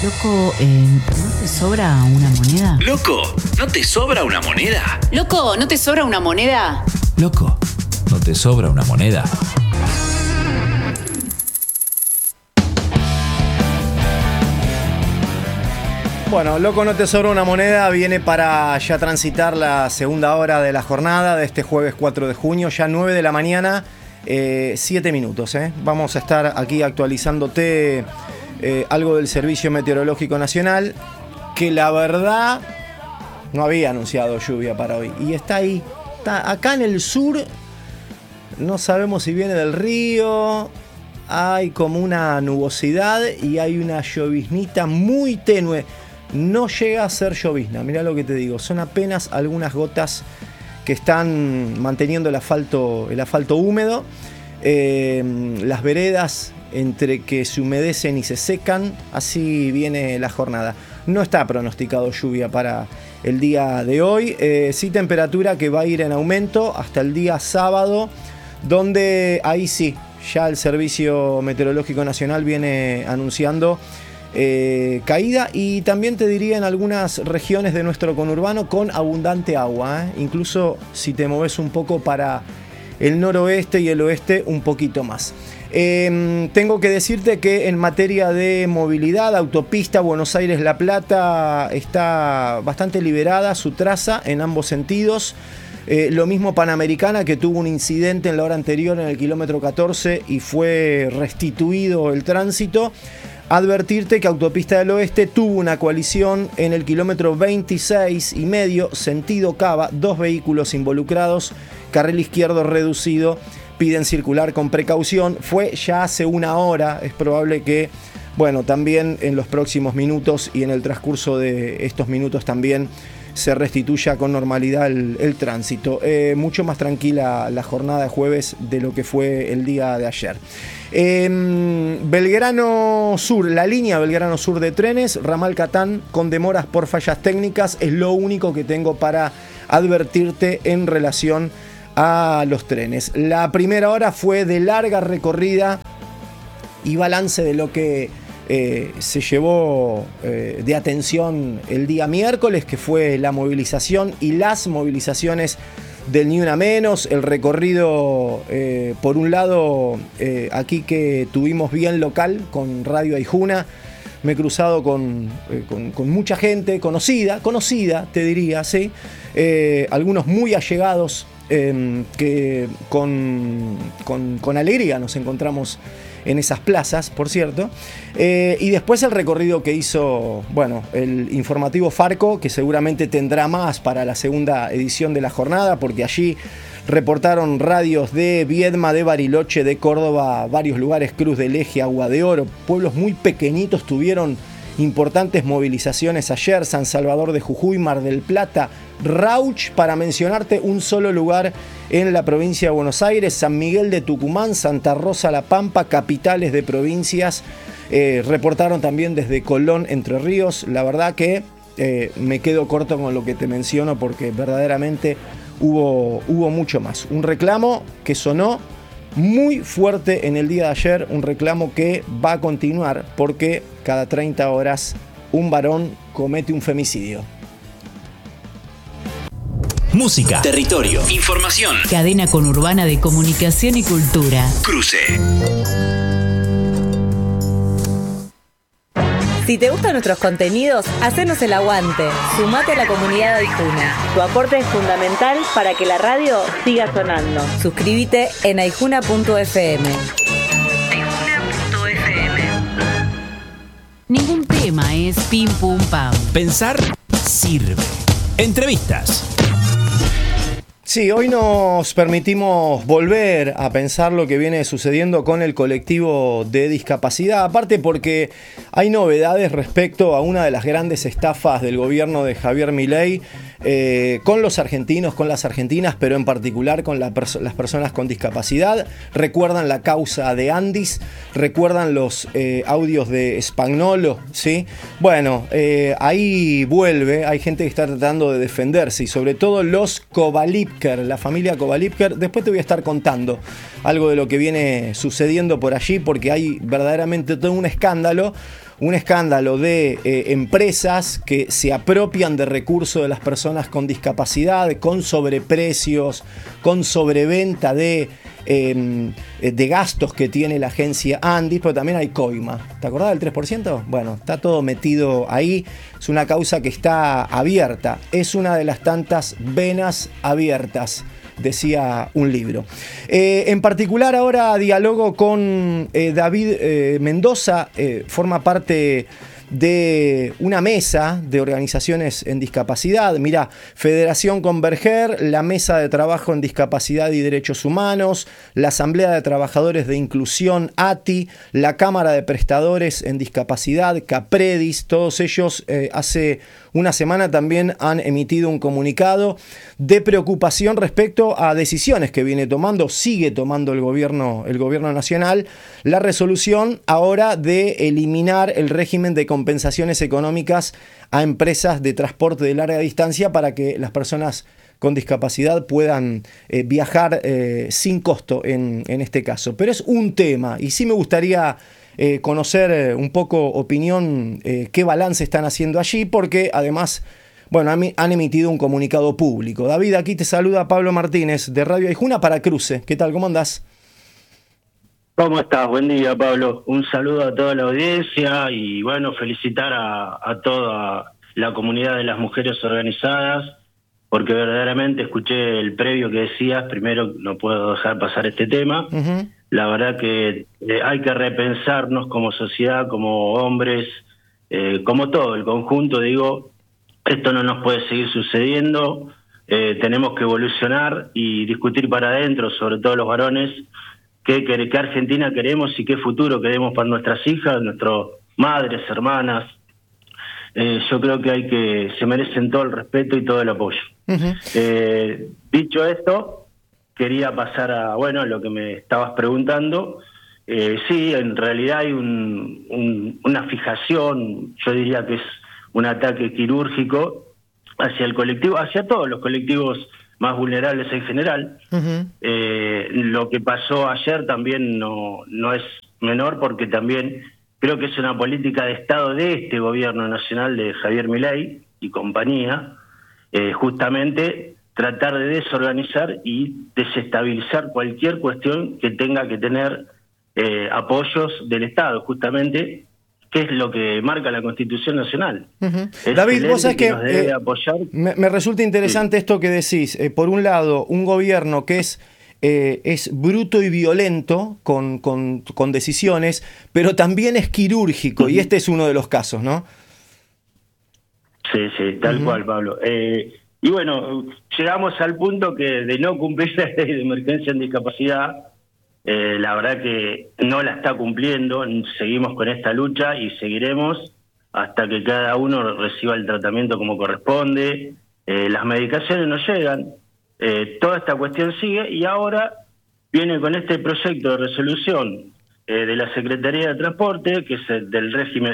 Loco, ¿no te sobra una moneda? Loco, ¿no te sobra una moneda? Loco, ¿no te sobra una moneda? Loco, ¿no te sobra una moneda? Bueno, Loco, no te sobra una moneda, viene para ya transitar la segunda hora de la jornada de este jueves 4 de junio, ya 9 de la mañana, 7 minutos. Vamos a estar aquí actualizándote algo del Servicio Meteorológico Nacional, que la verdad no había anunciado lluvia para hoy. Y está ahí, está acá en el sur, no sabemos si viene del río, hay como una nubosidad y hay una lloviznita muy tenue. No llega a ser llovizna, mirá lo que te digo, son apenas algunas gotas que están manteniendo el asfalto húmedo. Las veredas entre que se humedecen y se secan, así viene la jornada. No está pronosticado lluvia para el día de hoy, sí temperatura que va a ir en aumento hasta el día sábado, donde ahí sí, ya el Servicio Meteorológico Nacional viene anunciando caída, y también te diría en algunas regiones de nuestro conurbano con abundante agua, incluso si te moves un poco para el noroeste y el oeste un poquito más. Tengo que decirte que en materia de movilidad, autopista Buenos Aires-La Plata está bastante liberada su traza en ambos sentidos. Lo mismo Panamericana, que tuvo un incidente en la hora anterior en el kilómetro 14 y fue restituido el tránsito. Advertirte que Autopista del Oeste tuvo una colisión en el kilómetro 26,5, sentido Cava, 2 vehículos involucrados, carril izquierdo reducido, piden circular con precaución. Fue ya hace una hora, es probable que, bueno, también en los próximos minutos y en el transcurso de estos minutos también se restituya con normalidad el tránsito. Mucho más tranquila la jornada de jueves de lo que fue el día de ayer. Belgrano Sur, la línea Belgrano Sur de trenes, ramal Catán, con demoras por fallas técnicas, es lo único que tengo para advertirte en relación a los trenes. La primera hora fue de larga recorrida y balance de lo que se llevó de atención el día miércoles, que fue la movilización y las movilizaciones del Ni Una Menos, el recorrido por un lado aquí que tuvimos bien local con Radio Aijuna. Me he cruzado con mucha gente conocida te diría, ¿sí? Algunos muy allegados que con alegría nos encontramos en esas plazas, por cierto. Y después el recorrido que hizo, bueno, el informativo Farco, que seguramente tendrá más para la segunda edición de la jornada, porque allí reportaron radios de Viedma, de Bariloche, de Córdoba, varios lugares, Cruz del Eje, Agua de Oro, pueblos muy pequeñitos tuvieron importantes movilizaciones ayer, San Salvador de Jujuy, Mar del Plata, Rauch, para mencionarte un solo lugar en la provincia de Buenos Aires, San Miguel de Tucumán, Santa Rosa La Pampa, capitales de provincias. Reportaron también desde Colón, Entre Ríos. La verdad que me quedo corto con lo que te menciono, porque verdaderamente hubo mucho más. Un reclamo que sonó muy fuerte en el día de ayer, un reclamo que va a continuar, porque cada 30 horas un varón comete un femicidio. Música, territorio, información, Cadena conurbana de comunicación y cultura. Cruce. Si te gustan nuestros contenidos, hacenos el aguante. Sumate a la comunidad de Aijuna. Tu aporte es fundamental para que la radio siga sonando. Suscríbete en aijuna.fm. Ningún tema es pim pum pam. Pensar sirve. Entrevistas. Sí, hoy nos permitimos volver a pensar lo que viene sucediendo con el colectivo de discapacidad, aparte porque hay novedades respecto a una de las grandes estafas del gobierno de Javier Milei con los argentinos, con las argentinas, pero en particular con las personas con discapacidad. Recuerdan la causa de Andis, recuerdan los audios de Spagnolo, ¿sí? Bueno, ahí vuelve, hay gente que está tratando de defenderse, y sobre todo los Kovalipker, la familia Kovalipker. Después te voy a estar contando algo de lo que viene sucediendo por allí, porque hay verdaderamente todo un escándalo. un escándalo de empresas que se apropian de recursos de las personas con discapacidad, con sobreprecios, con sobreventa de gastos que tiene la agencia Andis, pero también hay coima. ¿Te acordás del 3%? Bueno, está todo metido ahí. Es una causa que está abierta. Es una de las tantas venas abiertas, decía un libro. En particular ahora dialogo con David Mendoza, forma parte de una mesa de organizaciones en discapacidad. Mirá, Federación Converger, la Mesa de Trabajo en Discapacidad y Derechos Humanos, la Asamblea de Trabajadores de Inclusión, ATI, la Cámara de Prestadores en Discapacidad, CAPREDIS, todos ellos hace una semana también han emitido un comunicado de preocupación respecto a decisiones que sigue tomando el gobierno nacional, la resolución ahora de eliminar el régimen de compensaciones económicas a empresas de transporte de larga distancia para que las personas con discapacidad puedan viajar sin costo en este caso. Pero es un tema y sí me gustaría conocer un poco opinión, qué balance están haciendo allí, porque además, bueno, han emitido un comunicado público. David, aquí te saluda Pablo Martínez de Radio Aijuna para Cruce. ¿Qué tal? ¿Cómo andás? ¿Cómo estás? Buen día, Pablo. Un saludo a toda la audiencia y, bueno, felicitar a toda la comunidad de las mujeres organizadas, porque verdaderamente escuché el previo que decías. Primero, no puedo dejar pasar este tema. Uh-huh. La verdad que hay que repensarnos como sociedad, como hombres, como todo el conjunto. Digo, esto no nos puede seguir sucediendo. Tenemos que evolucionar y discutir para adentro, sobre todo los varones, qué Argentina queremos y qué futuro queremos para nuestras hijas, nuestras madres, hermanas. Yo creo que se merecen todo el respeto y todo el apoyo. Uh-huh. Dicho esto, quería pasar a lo que me estabas preguntando. Sí, en realidad hay una fijación, yo diría que es un ataque quirúrgico hacia el colectivo, hacia todos los colectivos más vulnerables en general. Uh-huh. Lo que pasó ayer también no es menor, porque también creo que es una política de Estado de este gobierno nacional de Javier Milei y compañía, justamente tratar de desorganizar y desestabilizar cualquier cuestión que tenga que tener apoyos del Estado, justamente, que es lo que marca la Constitución Nacional. Uh-huh. David, vos sabés que me resulta interesante esto que decís. Por un lado, un gobierno que es bruto y violento con decisiones, pero también es quirúrgico, uh-huh. Y este es uno de los casos, ¿no? Sí, tal uh-huh. cual, Pablo. Y bueno, llegamos al punto que de no cumplir la ley de emergencia en discapacidad, la verdad que no la está cumpliendo. Seguimos con esta lucha y seguiremos hasta que cada uno reciba el tratamiento como corresponde. Las medicaciones no llegan, toda esta cuestión sigue, y ahora viene con este proyecto de resolución de la Secretaría de Transporte, que es del régimen,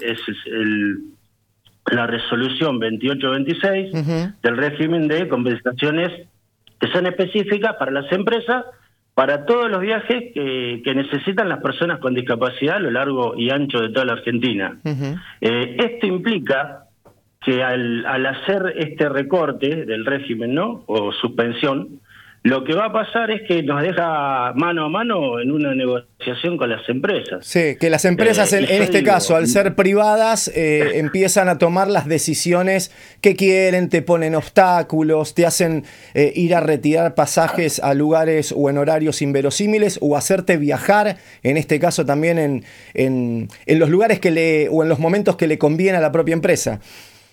la resolución 2826, uh-huh. del régimen de compensaciones que son específicas para las empresas, para todos los viajes que necesitan las personas con discapacidad a lo largo y ancho de toda la Argentina. Uh-huh. Esto implica que al hacer este recorte del régimen, ¿no?, o suspensión, lo que va a pasar es que nos deja mano a mano en una negociación con las empresas. Sí, que las empresas en este caso, al ser privadas, empiezan a tomar las decisiones que quieren, te ponen obstáculos, te hacen ir a retirar pasajes a lugares o en horarios inverosímiles, o hacerte viajar, en este caso también en los lugares o en los momentos que le conviene a la propia empresa.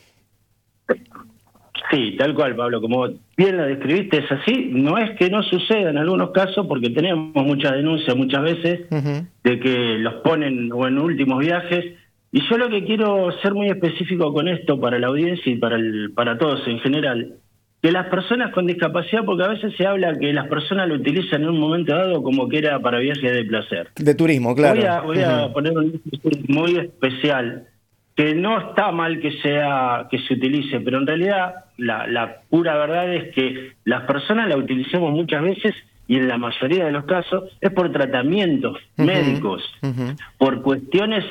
Sí, tal cual, Pablo, como bien lo describiste, es así. No es que no suceda en algunos casos, porque tenemos muchas denuncias muchas veces, uh-huh. de que los ponen o en últimos viajes. Y yo lo que quiero ser muy específico con esto para la audiencia y para todos en general, que las personas con discapacidad, porque a veces se habla que las personas lo utilizan en un momento dado como que era para viajes de placer. De turismo, claro. Voy a poner un ejemplo muy especial, que no está mal que se utilice, pero en realidad la pura verdad es que las personas la utilicemos muchas veces, y en la mayoría de los casos es por tratamientos uh-huh. médicos, uh-huh. por cuestiones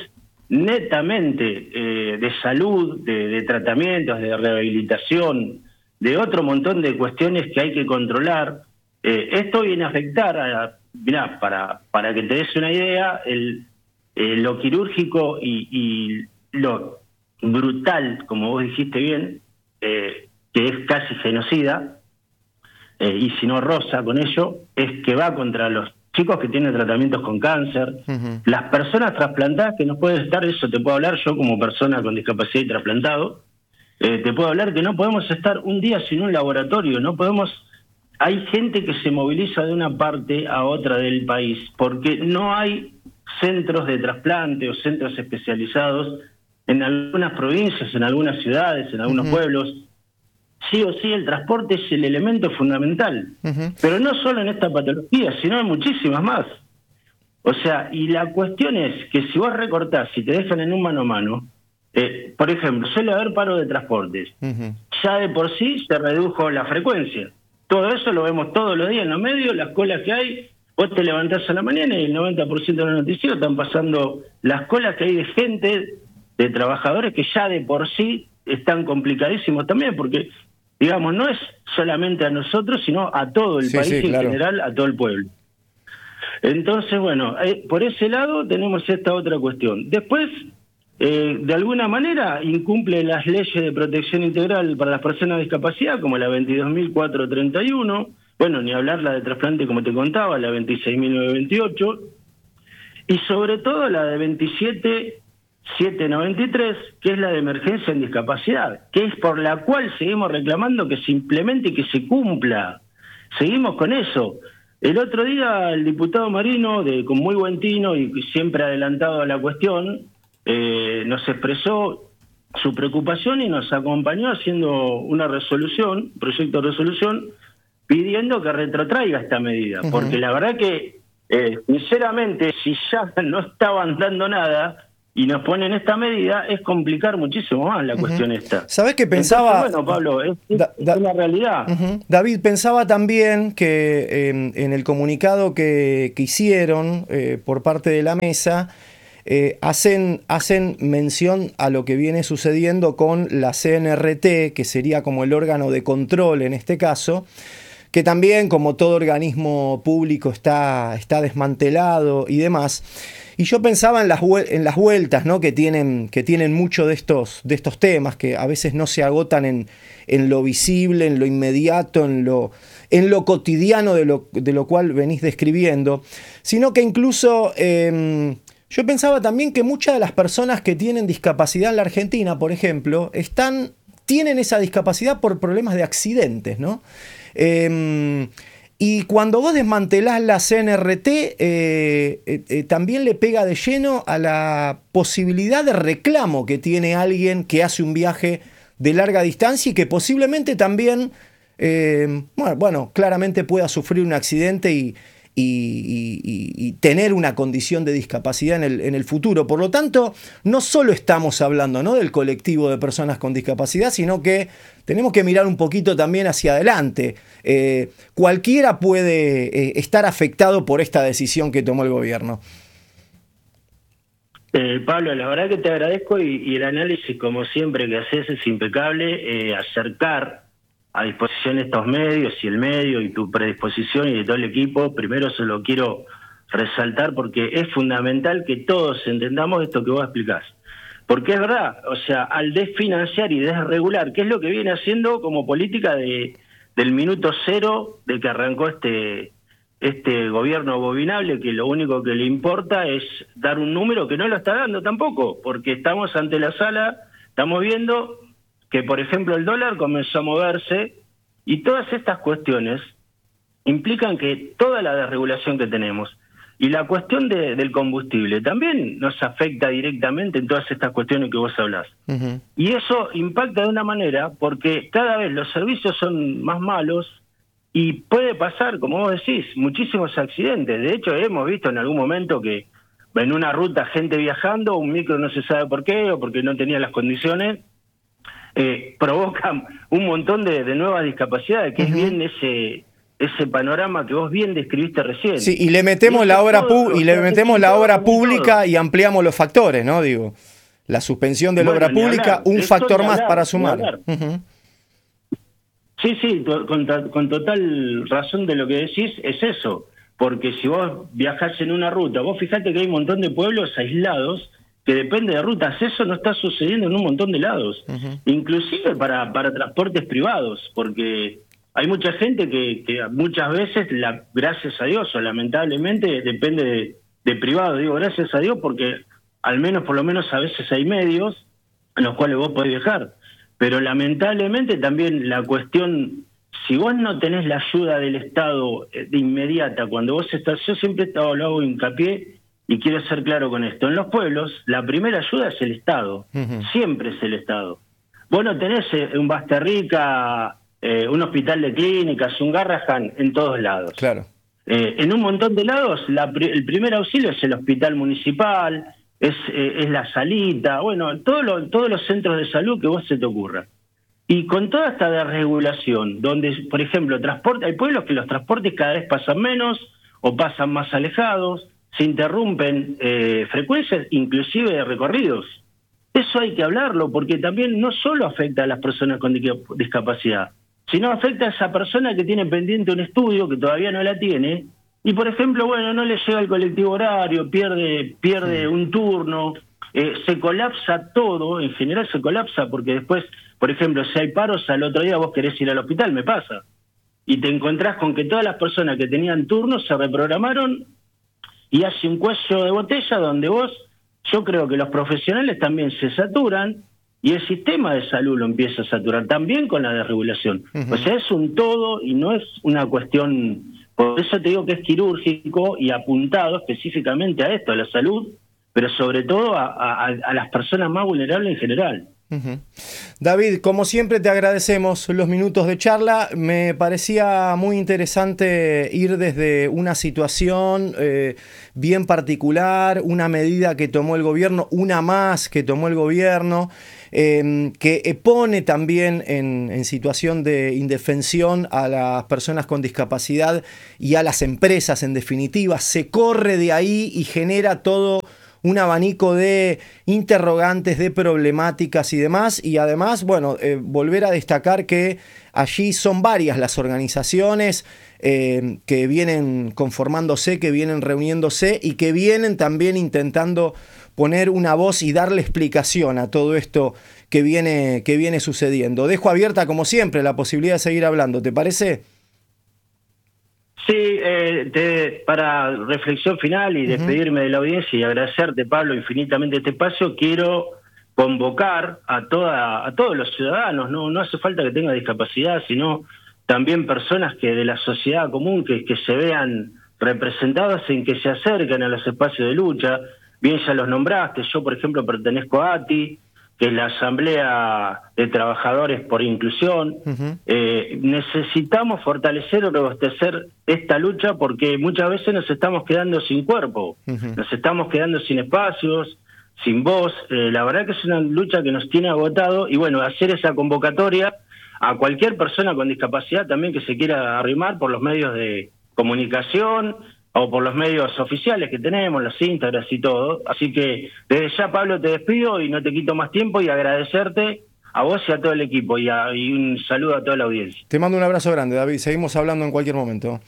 netamente de salud, de tratamientos, de rehabilitación, de otro montón de cuestiones que hay que controlar. Esto viene a afectar, mirá, para que te des una idea, lo quirúrgico y lo brutal, como vos dijiste bien, que es casi genocida, y si no roza con ello, es que va contra los chicos que tienen tratamientos con cáncer, las personas trasplantadas que no pueden estar, eso te puedo hablar yo como persona con discapacidad y trasplantado, te puedo hablar que no podemos estar un día sin un laboratorio, no podemos, hay gente que se moviliza de una parte a otra del país, porque no hay centros de trasplante o centros especializados en algunas provincias, en algunas ciudades, en algunos pueblos. Sí o sí el transporte es el elemento fundamental, pero no solo en esta patología, sino en muchísimas más. O sea, y la cuestión es que si vos recortás, si te dejan en un mano a mano, por ejemplo, suele haber paro de transportes, ya de por sí se redujo la frecuencia. Todo eso lo vemos todos los días en los medios, las colas que hay, vos te levantás a la mañana y el 90% de los noticieros están pasando las colas que hay de gente, de trabajadores que ya de por sí están complicadísimos también, porque digamos, no es solamente a nosotros, sino a todo el país en general, a todo el pueblo. Entonces, bueno, por ese lado tenemos esta otra cuestión. Después, de alguna manera, incumple las leyes de protección integral para las personas de discapacidad, como la 22.431, bueno, ni hablar la de trasplante, como te contaba, la 26.928, y sobre todo la de 27.793, que es la de emergencia en discapacidad, que es por la cual seguimos reclamando que se implemente y que se cumpla. Seguimos con eso. El otro día el diputado Marino, con muy buen tino y siempre adelantado a la cuestión, nos expresó su preocupación y nos acompañó haciendo una resolución, proyecto de resolución, pidiendo que retrotraiga esta medida, porque la verdad que, sinceramente, si ya no estaban dando nada y nos ponen esta medida, es complicar muchísimo más la cuestión esta. ¿Sabés qué pensaba? Entonces, bueno, Pablo, es una realidad. David, pensaba también que en el comunicado que hicieron por parte de la mesa, hacen mención a lo que viene sucediendo con la CNRT, que sería como el órgano de control en este caso, que también, como todo organismo público, está desmantelado y demás. Y yo pensaba en las vueltas, ¿no?, que tienen mucho de estos temas, que a veces no se agotan en lo visible, en lo inmediato, en lo cotidiano de lo cual venís describiendo, sino que incluso yo pensaba también que muchas de las personas que tienen discapacidad en la Argentina, por ejemplo, tienen esa discapacidad por problemas de accidentes, ¿no? Y cuando vos desmantelás la CNRT, también le pega de lleno a la posibilidad de reclamo que tiene alguien que hace un viaje de larga distancia y que posiblemente también, claramente pueda sufrir un accidente y tener una condición de discapacidad en el futuro. Por lo tanto, no solo estamos hablando, ¿no?, del colectivo de personas con discapacidad, sino que tenemos que mirar un poquito también hacia adelante. Cualquiera puede estar afectado por esta decisión que tomó el gobierno. Pablo, la verdad que te agradezco y el análisis, como siempre que haces, es impecable. Acercar a disposición estos medios y el medio y tu predisposición y de todo el equipo, primero se lo quiero resaltar porque es fundamental que todos entendamos esto que vos explicás. Porque es verdad, o sea, al desfinanciar y desregular, que es lo que viene haciendo como política del minuto cero de que arrancó este gobierno abominable, que lo único que le importa es dar un número que no lo está dando tampoco, porque estamos ante la sala, estamos viendo que, por ejemplo, el dólar comenzó a moverse y todas estas cuestiones implican que toda la desregulación que tenemos y la cuestión del combustible también nos afecta directamente en todas estas cuestiones que vos hablás. Y eso impacta de una manera porque cada vez los servicios son más malos y puede pasar, como vos decís, muchísimos accidentes. De hecho, hemos visto en algún momento que en una ruta gente viajando, un micro no se sabe por qué o porque no tenía las condiciones, provocan un montón de nuevas discapacidades, que es bien ese panorama que vos bien describiste recién. Sí, y le metemos la obra pública y ampliamos los factores, ¿no? Digo, la suspensión de la obra pública, un factor más para sumar. Uh-huh. Sí, con total razón de lo que decís, es eso. Porque si vos viajás en una ruta, vos fijate que hay un montón de pueblos aislados que depende de rutas. Eso no está sucediendo en un montón de lados. Uh-huh. Inclusive para transportes privados, porque hay mucha gente que muchas veces, gracias a Dios o lamentablemente, depende de privado. Digo gracias a Dios porque por lo menos a veces hay medios en los cuales vos podés viajar. Pero lamentablemente también la cuestión, si vos no tenés la ayuda del Estado de inmediata, cuando vos estás, yo siempre lo hago hincapié y quiero ser claro con esto, en los pueblos la primera ayuda es el Estado, uh-huh. Siempre es el Estado. Vos no tenés un Basterrica, un hospital de clínicas, un Garrahan en todos lados. Claro. En un montón de lados el primer auxilio es el hospital municipal, es la salita, bueno, todos los centros de salud que vos se te ocurra. Y con toda esta desregulación, donde, por ejemplo, hay pueblos que los transportes cada vez pasan menos o pasan más alejados, se interrumpen frecuencias, inclusive de recorridos. Eso hay que hablarlo, porque también no solo afecta a las personas con discapacidad, sino afecta a esa persona que tiene pendiente un estudio, que todavía no la tiene, y por ejemplo, bueno, no le llega el colectivo horario, pierde un turno, se colapsa todo, en general se colapsa, porque después, por ejemplo, si hay paros, al otro día vos querés ir al hospital, me pasa, y te encontrás con que todas las personas que tenían turnos se reprogramaron y hace un cuello de botella donde yo creo que los profesionales también se saturan y el sistema de salud lo empieza a saturar, también con la desregulación. Uh-huh. O sea, es un todo y no es una cuestión, por eso te digo que es quirúrgico y apuntado específicamente a esto, a la salud, pero sobre todo a las personas más vulnerables en general. Uh-huh. David, como siempre te agradecemos los minutos de charla. Me parecía muy interesante ir desde una situación bien particular, una medida que tomó el gobierno, una más que tomó el gobierno, que pone también en situación de indefensión a las personas con discapacidad y a las empresas en definitiva. Se corre de ahí y genera todo un abanico de interrogantes, de problemáticas y demás, y además, bueno, volver a destacar que allí son varias las organizaciones que vienen conformándose, que vienen reuniéndose y que vienen también intentando poner una voz y darle explicación a todo esto que viene sucediendo. Dejo abierta, como siempre, la posibilidad de seguir hablando, ¿te parece? Sí, para reflexión final y despedirme de la audiencia y agradecerte, Pablo, infinitamente este espacio, quiero convocar a todos los ciudadanos, no hace falta que tenga discapacidad, sino también personas que de la sociedad común que se vean representadas en que se acerquen a los espacios de lucha. Bien, ya los nombraste, yo por ejemplo pertenezco a ATI, que es la Asamblea de Trabajadores por Inclusión. Uh-huh. Necesitamos fortalecer o robustecer esta lucha porque muchas veces nos estamos quedando sin cuerpo, uh-huh. Nos estamos quedando sin espacios, sin voz. La verdad que es una lucha que nos tiene agotado y bueno, hacer esa convocatoria a cualquier persona con discapacidad también que se quiera arrimar por los medios de comunicación o por los medios oficiales que tenemos, las Instagram y todo. Así que desde ya, Pablo, te despido y no te quito más tiempo y agradecerte a vos y a todo el equipo y un saludo a toda la audiencia. Te mando un abrazo grande, David. Seguimos hablando en cualquier momento.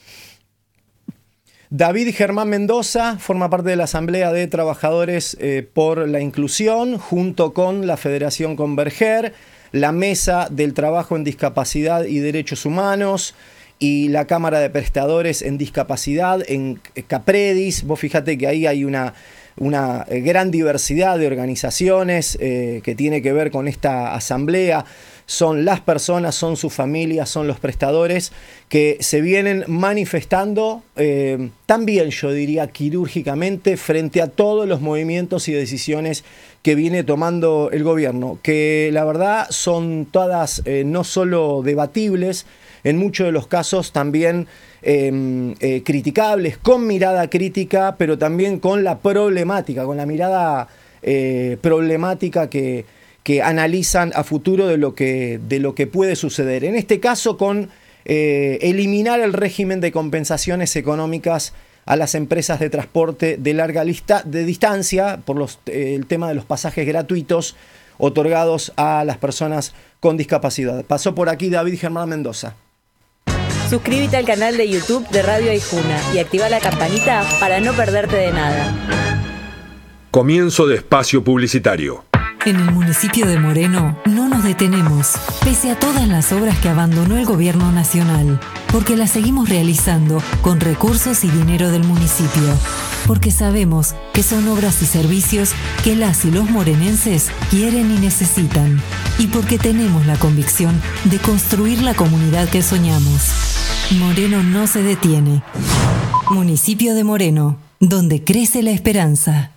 David Germán Mendoza forma parte de la Asamblea de Trabajadores por la Inclusión, junto con la Federación Converger, la Mesa del Trabajo en Discapacidad y Derechos Humanos, y la Cámara de Prestadores en Discapacidad, en Capredis. Vos fíjate que ahí hay una gran diversidad de organizaciones que tiene que ver con esta asamblea. Son las personas, son sus familias, son los prestadores que se vienen manifestando también, yo diría, quirúrgicamente frente a todos los movimientos y decisiones que viene tomando el gobierno, que la verdad son todas no solo debatibles, en muchos de los casos también criticables, con mirada crítica, pero también con la problemática, con la mirada problemática que analizan a futuro de lo que puede suceder. En este caso con eliminar el régimen de compensaciones económicas a las empresas de transporte de larga distancia por el tema de los pasajes gratuitos otorgados a las personas con discapacidad. Pasó por aquí David Germán Mendoza. Suscríbete al canal de YouTube de Radio Aijuna y activa la campanita para no perderte de nada. Comienzo de espacio publicitario. En el municipio de Moreno no nos detenemos, pese a todas las obras que abandonó el gobierno nacional, porque las seguimos realizando con recursos y dinero del municipio, porque sabemos que son obras y servicios que las y los morenenses quieren y necesitan, y porque tenemos la convicción de construir la comunidad que soñamos. Moreno no se detiene. Municipio de Moreno, donde crece la esperanza.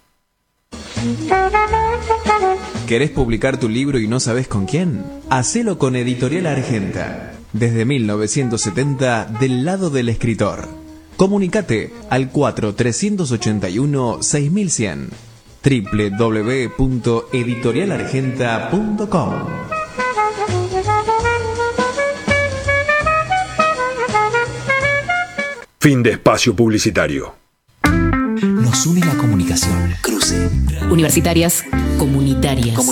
¿Querés publicar tu libro y no sabés con quién? Hacelo con Editorial Argenta. Desde 1970, del lado del escritor. Comunicate al 4381-6100. www.editorialargenta.com. Fin de espacio publicitario. Nos une la comunicación. Cruce. Universitarias comunitarias.